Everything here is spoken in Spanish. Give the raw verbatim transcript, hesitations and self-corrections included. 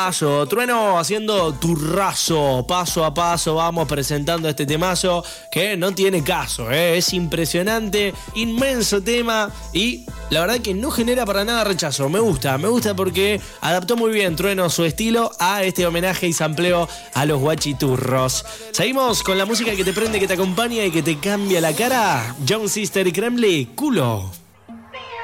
Temazo, Trueno haciendo turrazo, paso a paso vamos presentando este temazo que no tiene caso, ¿eh? Es impresionante, inmenso tema y la verdad que no genera para nada rechazo, me gusta, me gusta porque adaptó muy bien Trueno su estilo a este homenaje y sampleo a los guachiturros. Seguimos con la música que te prende, que te acompaña y que te cambia la cara. Young Sister y Kremli, culo.